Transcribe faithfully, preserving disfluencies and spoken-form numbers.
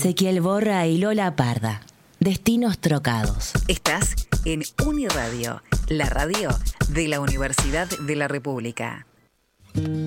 Ezequiel Borra y Lola Parda. Destinos trocados. Estás en Uniradio, la radio de la Universidad de la República.